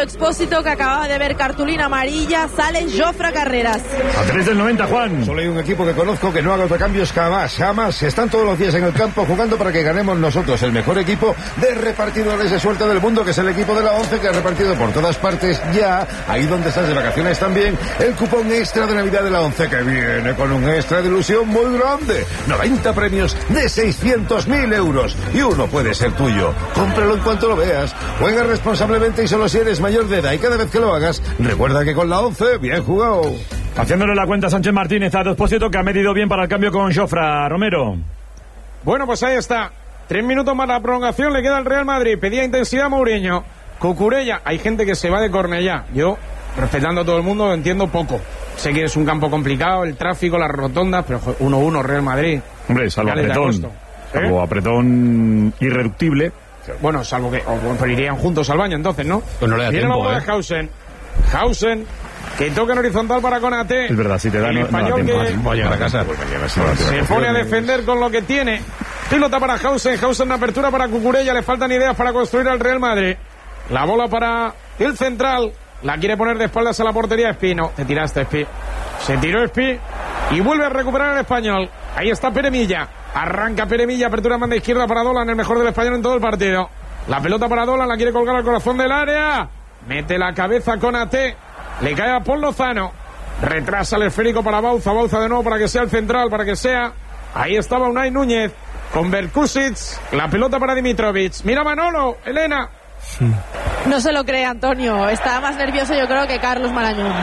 Expósito, que acababa de ver cartulina amarilla. Sale Jofre Carreras. A 3 del 90, Juan. Solo hay un equipo que conozco que no haga cambios jamás. Están todos los días en el campo jugando para que ganemos nosotros. El mejor equipo de repartidores de suerte del mundo, que es el equipo de la 11, que ha repartido por todas partes ya, ahí donde estás de vacaciones también, el cupón extra de Navidad de la 11, que viene con un extra de ilusión muy grande. 90 premios de 600.000 euros. Y uno puede ser tuyo. Cómpralo en cuanto lo veas. Juega responsablemente y solo si eres mayor de edad. Y cada vez que lo hagas, recuerda que con la 11, bien jugado. Haciéndole la cuenta Sánchez Martínez a Expósito, que ha medido bien para el cambio con Jofre. Romero. Bueno, pues ahí está. 3 minutos más la prolongación, le queda al Real Madrid. Pedía intensidad Mourinho. Cucurella, hay gente que se va de Cornellá. Yo, respetando a todo el mundo, entiendo poco. Sé que es un campo complicado, el tráfico, las rotondas, pero 1-1 Real Madrid. Hombre, salvo apretón. Salvo apretón irreductible. Bueno, salvo que pero irían juntos al baño entonces, ¿no? Pues no le da Viene tiempo, la bola de Hausen, que toca en horizontal para Konate. Es verdad, si te da el no da español tiempo. que a casa. se pone a defender con lo que tiene. Pilota para Hausen una apertura para Cucurella, le faltan ideas para construir al Real Madrid. La bola para el central, la quiere poner de espaldas a la portería Espino. Te tiraste, Espi. Se tiró Espi y vuelve a recuperar el español. Ahí está Peremilla. Arranca Peremilla, apertura manda izquierda para Dolan, el mejor del español en todo el partido. La pelota para Dolan, la quiere colgar al corazón del área. Mete la cabeza con AT. Le cae a Paul Lozano. Retrasa el esférico para Bauza. Bauza de nuevo para que sea el central, para que sea. Ahí estaba Unai Núñez con Berkusic. La pelota para Dimitrovic. Mira Manolo, Elena. No se lo cree Antonio. Está más nervioso yo creo que Carlos Marañón.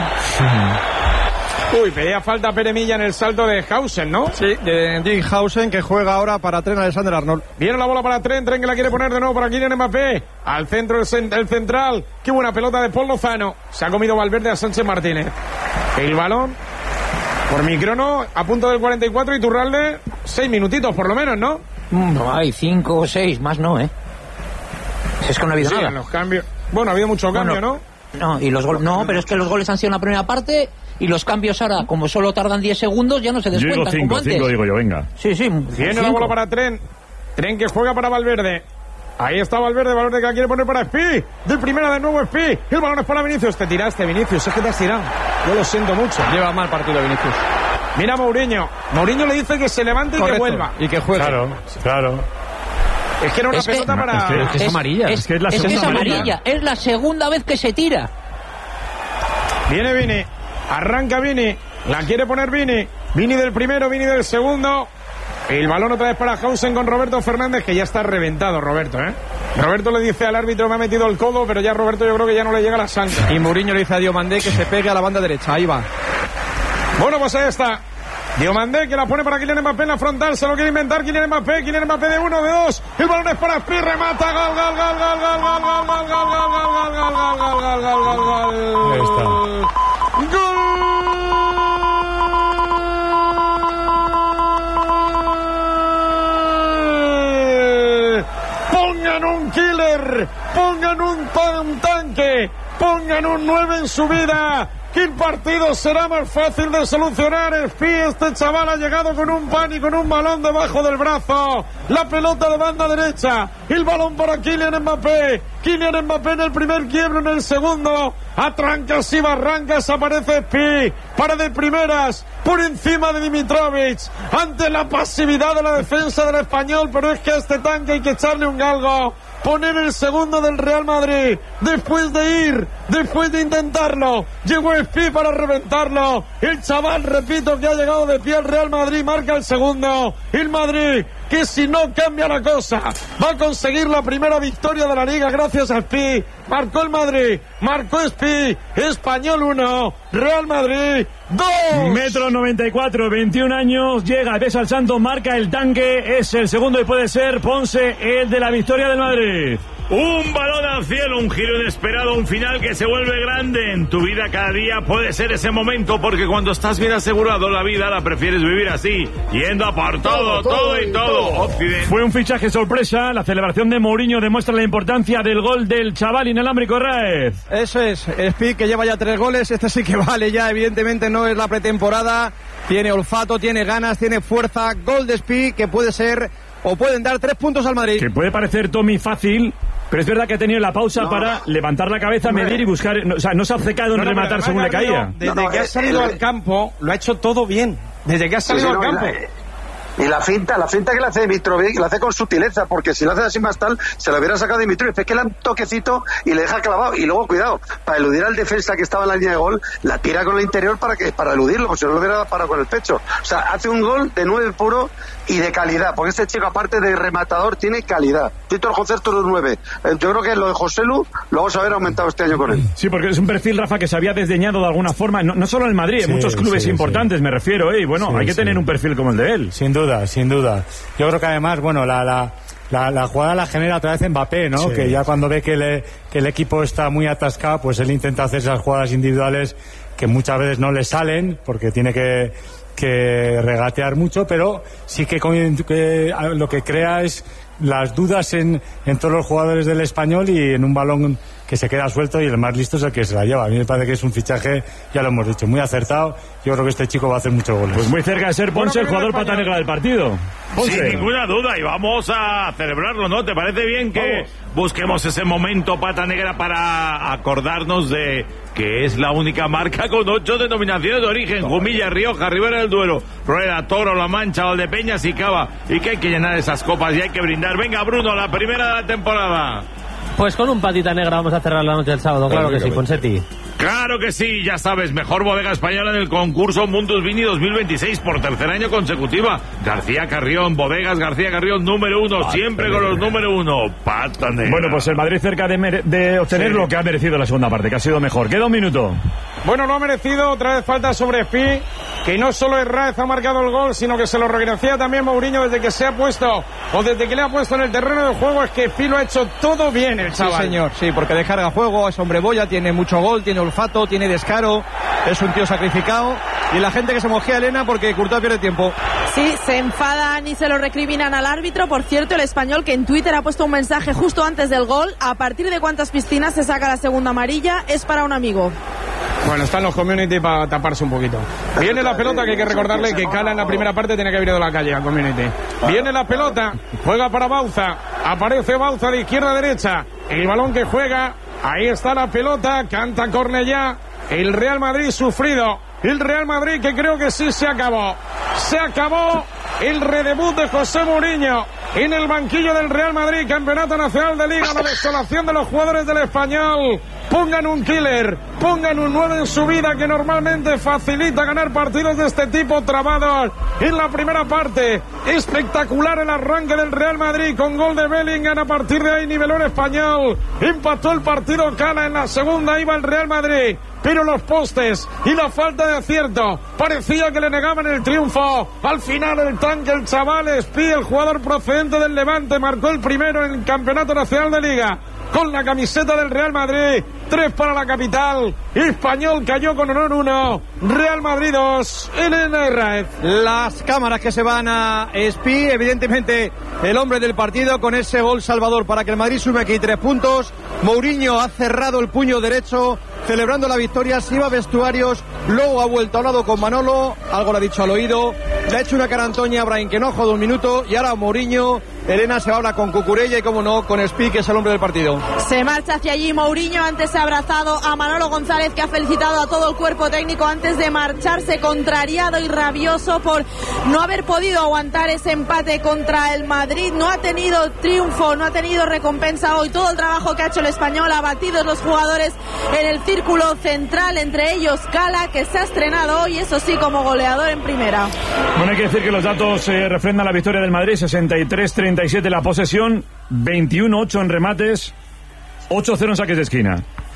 Uy, pedía falta Peremilla en el salto de Hausen, ¿no? Sí, de Dick Hausen, que juega ahora para Trent Alexander-Arnold. Viene la bola para Trent que la quiere poner de nuevo para Kylian Mbappé. Al centro el central. Qué buena pelota de Paul Lozano. Se ha comido Valverde a Sánchez Martínez. El balón, por mi crono, a punto del 44 y Turralde, 6 minutitos por lo menos, ¿no? No hay 5 o 6, más no, ¿eh? Es que no ha habido nada. En los cambios. Bueno, ha habido mucho cambio, ¿no? No, y los goles. No, pero es que los goles han sido en la primera parte y los cambios ahora, como solo tardan 10 segundos, ya no se descuentan. Yo digo 5 digo yo, venga. Sí. Viene la bola para Trent que juega para Valverde. Ahí está Valverde que la quiere poner para Espi. De primera de nuevo Espi. El balón es para Vinicius. Te tiraste, Vinicius. Es que te has tirado. Yo lo siento mucho. Lleva mal partido Vinicius. Mira Mourinho. Mourinho le dice que se levante y que vuelva. Y que juegue. Claro. Es que era una pelota para... Es que es amarilla. Es que es amarilla. Es la segunda vez que se tira. Viene Vini. Arranca Vini. La quiere poner Vini. Vini del primero, Vini del segundo. El balón otra vez para Hausen con Roberto Fernández, que ya está reventado Roberto, ¿eh? Roberto le dice al árbitro, me ha metido el codo, pero ya Roberto yo creo que ya no le llega la sangre. Y Mourinho le dice a Diomandé que se pegue a la banda derecha. Ahí va. Bueno, pues ahí está. Diomandé que la pone para Kylian Mbappé en la frontal, se lo quiere inventar Kylian Mbappé de 1, de 2, el balón es para Spi, remata, gol. Ahí está. Pongan un killer, pongan un tanque, pongan un 9 en su vida. ¿Qué partido será más fácil de solucionar? Este chaval ha llegado con un pan y con un balón debajo del brazo. La pelota de banda derecha. El balón para Kylian Mbappé. Kylian Mbappé en el primer quiebro, en el segundo. A trancas y barrancas aparece Spi. Para de primeras. Por encima de Dimitrovic. Ante la pasividad de la defensa del español. Pero es que a este tanque hay que echarle un galgo. Poner el segundo del Real Madrid. Después de intentarlo. Llegó Spi para reventarlo. El chaval, repito, que ha llegado de pie al Real Madrid. Marca el segundo. El Madrid, que si no cambia la cosa, va a conseguir la primera victoria de la Liga gracias a Spi. Marcó el Madrid, marcó Spi. Español 1, Real Madrid 2. 1,94 m, 21 años, llega, besa al santo, marca el tanque, es el segundo y puede ser Ponce el de la victoria del Madrid. Un balón al cielo, un giro inesperado, un final que se vuelve grande. En tu vida cada día puede ser ese momento, porque cuando estás bien asegurado la vida la prefieres vivir así, yendo a por todo y todo. Occidente. Fue un fichaje sorpresa, la celebración de Mourinho demuestra la importancia del gol del chaval inalámbrico Raez. Eso es, Spi que lleva ya 3 goles, este sí que vale ya, evidentemente no es la pretemporada, tiene olfato, tiene ganas, tiene fuerza, gol de Spi que puede ser o pueden dar 3 puntos al Madrid. Que puede parecer, Tommy, fácil, Pero es verdad que ha tenido la pausa para levantar la cabeza, medir y buscar. O sea, no se ha obcecado en rematar según le caía. Desde que ha salido al campo, lo ha hecho todo bien. Desde que ha salido al campo. Y la finta que le hace Dimitrovic, la hace con sutileza, porque si lo hace así más tal, se lo hubiera sacado Dimitrovic. Es que le da un toquecito y le deja clavado. Y luego, cuidado, para eludir al defensa que estaba en la línea de gol, la tira con el interior para eludirlo, porque si no lo hubiera parado con el pecho. O sea, hace un gol de 9 puro y de calidad, porque este chico, aparte de rematador, tiene calidad. Tito José es 9. Yo creo que lo de Joselu lo vamos a haber aumentado este año con él. Sí, porque es un perfil, Rafa, que se había desdeñado de alguna forma, no solo en el Madrid, en muchos clubes importantes, me refiero, y bueno, hay que tener un perfil como el de él. Sin duda. Yo creo que además, bueno, la jugada la genera otra vez Mbappé, ¿no? Que ya cuando ve que el equipo está muy atascado, pues él intenta hacer esas jugadas individuales que muchas veces no le salen, porque tiene que regatear mucho, pero sí que lo que crea es las dudas en todos los jugadores del Español, y en un balón que se queda suelto y el más listo es el que se la lleva. A mí me parece que es un fichaje, ya lo hemos dicho, muy acertado. Yo creo que este chico va a hacer muchos goles. Pues muy cerca de ser Ponce el jugador pata negra del partido. Ponce. Sin ninguna duda, y vamos a celebrarlo, ¿no? ¿Te parece bien que busquemos ese momento pata negra para acordarnos de que es la única marca con 8 denominaciones de origen? Jumilla, Rioja, Ribera del Duero, Rueda, Toro, La Mancha, Valdepeñas y Cava. Y que hay que llenar esas copas y hay que brindar. Venga, Bruno, la primera de la temporada. Pues con un patita negra vamos a cerrar la noche del sábado, claro que sí, Ponsetti. Claro que sí, ya sabes, mejor bodega española en el concurso Mundus Vini 2026 por tercer año consecutiva. García Carrión, bodegas García Carrión número 1, siempre con los número 1. Pata negra. Bueno, pues el Madrid cerca de obtener lo que ha merecido la segunda parte, que ha sido mejor. Queda un minuto. Bueno, lo ha merecido, otra vez falta sobre Spi, que no solo Herráez ha marcado el gol, sino que se lo reconocía también Mourinho desde que se ha puesto, o desde que le ha puesto en el terreno de juego. Es que Spi lo ha hecho todo bien, el chaval. Sí, señor, sí, porque descarga juego, es hombre boya, tiene mucho gol, tiene olfato, tiene descaro, es un tío sacrificado, y la gente que se mojea Elena porque Courtois pierde tiempo. Sí, se enfadan y se lo recriminan al árbitro. Por cierto, el Español, que en Twitter ha puesto un mensaje justo antes del gol: a partir de cuántas piscinas se saca la segunda amarilla, es para un amigo. Bueno, están los community para taparse un poquito. Viene la pelota, que hay que recordarle que Cala en la primera parte tiene que haber ido a la calle a community. Viene la pelota, juega para Bauza, aparece Bauza de izquierda a derecha, el balón que juega, ahí está la pelota, canta Cornellá, el Real Madrid sufrido, el Real Madrid que creo que sí se acabó el redebut de José Mourinho en el banquillo del Real Madrid, Campeonato Nacional de Liga, la desolación de los jugadores del Español. Pongan un killer, pongan un 9 en su vida, que normalmente facilita ganar partidos de este tipo trabados. En la primera parte, espectacular el arranque del Real Madrid con gol de Bellingham. A partir de ahí niveló el Español, empató el partido Cala. En la segunda iba el Real Madrid, pero los postes y la falta de acierto parecía que le negaban el triunfo. Al final el tanque, el chaval Spi, el jugador procedente del Levante, marcó el primero en el Campeonato Nacional de Liga con la camiseta del Real Madrid. 3 para la capital. Español cayó con honor 1, Real Madrid 2, Elena Herráez. Las cámaras que se van a Spi, evidentemente el hombre del partido con ese gol salvador para que el Madrid sume aquí 3 puntos. Mourinho ha cerrado el puño derecho celebrando la victoria, se iba a vestuarios, luego ha vuelto al lado con Manolo, algo le ha dicho al oído, le ha hecho una cara a Antonio Abrain que no jugó un minuto, y ahora Mourinho. Elena se habla con Cucurella y, como no, con Spi, que es el hombre del partido. Se marcha hacia allí Mourinho. Antes se ha abrazado a Manolo González, que ha felicitado a todo el cuerpo técnico antes de marcharse, contrariado y rabioso por no haber podido aguantar ese empate contra el Madrid. No ha tenido triunfo, no ha tenido recompensa hoy. Todo el trabajo que ha hecho el Español, abatidos los jugadores en el círculo central, entre ellos Cala, que se ha estrenado hoy, eso sí, como goleador en primera. Bueno, hay que decir que los datos refrendan la victoria del Madrid: 63-37 la posesión, 21-8 en remates, 8-0 en saques de esquina.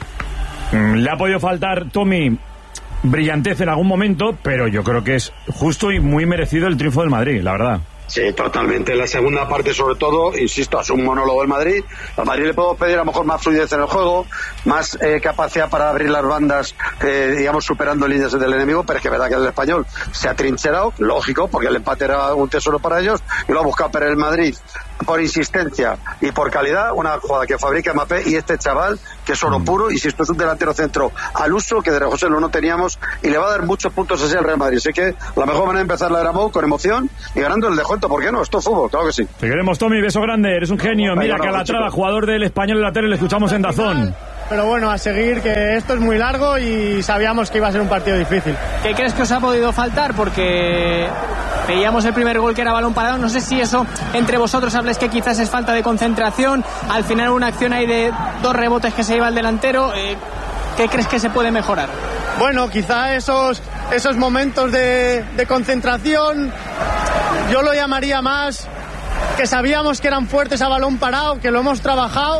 Le ha podido faltar, Tommy, brillantez en algún momento, pero yo creo que es justo y muy merecido el triunfo del Madrid, la verdad. Sí, totalmente. En la segunda parte, sobre todo, insisto, es un monólogo del Madrid. Al Madrid le puedo pedir a lo mejor más fluidez en el juego, más capacidad para abrir las bandas, digamos, superando líneas del enemigo, pero es que es verdad que el Español se ha trincherado, lógico, porque el empate era un tesoro para ellos, y lo ha buscado, pero el Madrid por insistencia y por calidad, una jugada que fabrica Mbappé y este chaval, que es oro puro, y si esto es un delantero centro al uso, que de José no teníamos, y le va a dar muchos puntos así al Real Madrid. Así que la mejor manera de empezar la era Mou con emoción y ganando el descuento, ¿por qué no? Esto es fútbol, claro que sí. Te queremos, Tommy, beso grande, eres un genio. Mira, Calatrava, jugador del Español en la tele, le escuchamos en DAZN. Pero bueno, a seguir, que esto es muy largo y sabíamos que iba a ser un partido difícil. ¿Qué crees que os ha podido faltar? Porque veíamos el primer gol que era balón parado. No sé si eso entre vosotros habléis que quizás es falta de concentración. Al final una acción ahí de 2 rebotes que se lleva el delantero. ¿Qué crees que se puede mejorar? Bueno, quizá esos momentos de concentración, yo lo llamaría más que sabíamos que eran fuertes a balón parado, que lo hemos trabajado,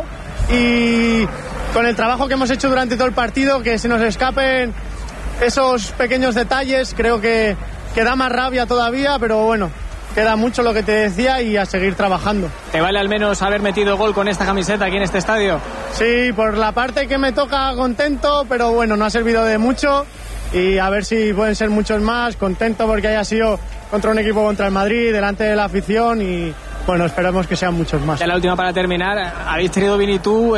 y con el trabajo que hemos hecho durante todo el partido, que se nos escapen esos pequeños detalles, creo que da más rabia todavía, pero bueno, queda mucho lo que te decía y a seguir trabajando. ¿Te vale al menos haber metido gol con esta camiseta aquí en este estadio? Sí, por la parte que me toca contento, pero bueno, no ha servido de mucho y a ver si pueden ser muchos más. Contento porque haya sido contra un equipo contra el Madrid, delante de la afición, y bueno, esperamos que sean muchos más. Ya la última para terminar, habéis tenido, Vini, tú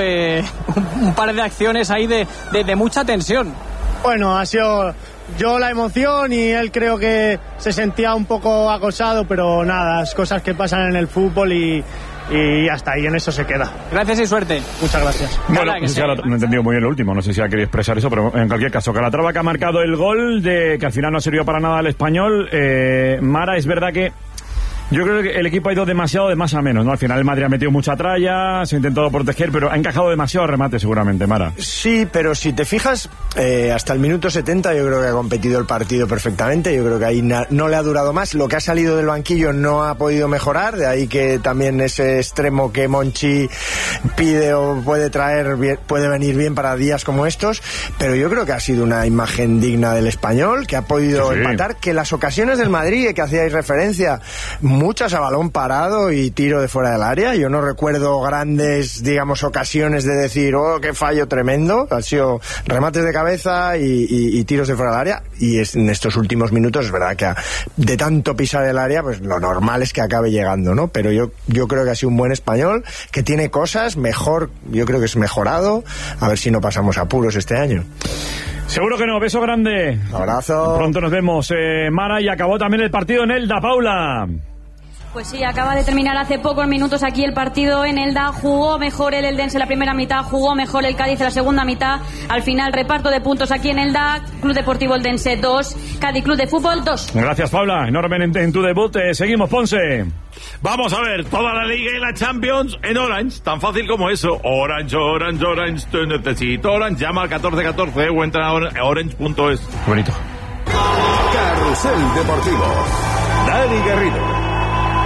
un par de acciones ahí de mucha tensión. Bueno, ha sido yo la emoción y él creo que se sentía un poco acosado, pero nada, las cosas que pasan en el fútbol y hasta ahí en eso se queda. Gracias y suerte. Muchas gracias. Bueno, no he entendido muy bien lo último, no sé si ha querido expresar eso, pero en cualquier caso, Calatrava, que ha marcado el gol, que al final no ha servido para nada al Español. Mara, es verdad que yo creo que el equipo ha ido demasiado de más a menos, ¿no? Al final el Madrid ha metido mucha tralla, se ha intentado proteger, pero ha encajado demasiado remate seguramente, Mara. Sí, pero si te fijas, hasta el minuto 70 yo creo que ha competido el partido perfectamente. Yo creo que ahí no le ha durado más. Lo que ha salido del banquillo no ha podido mejorar, de ahí que también ese extremo que Monchi pide o puede traer puede venir bien para días como estos, pero yo creo que ha sido una imagen digna del Español, que ha podido empatar, que las ocasiones del Madrid que hacíais referencia, muchas a balón parado y tiro de fuera del área. Yo no recuerdo grandes, digamos, ocasiones de decir, oh, qué fallo tremendo. Han sido remates de cabeza y tiros de fuera del área. Y en estos últimos minutos es verdad que de tanto pisar el área, pues lo normal es que acabe llegando, ¿no? Pero yo creo que ha sido un buen Español, que tiene cosas mejor, yo creo que es mejorado. A ver si no pasamos apuros este año. Seguro que no, beso grande. Abrazo. Pronto nos vemos, Mara, y acabó también el partido en Elda, Paula. Pues sí, acaba de terminar hace pocos minutos aquí el partido en Elda. Jugó mejor el Eldense en la primera mitad, jugó mejor el Cádiz en la segunda mitad. Al final, reparto de puntos aquí en Elda. Club Deportivo Eldense 2, Cádiz Club de Fútbol 2. Gracias, Paula. Enorme en tu debut. Seguimos, Ponce. Vamos a ver toda la Liga y la Champions en Orange, tan fácil como eso. Orange, te necesito Orange. Llama al 1414 o entra a orange.es. Bonito. Carrusel Deportivo. Dani Garrido.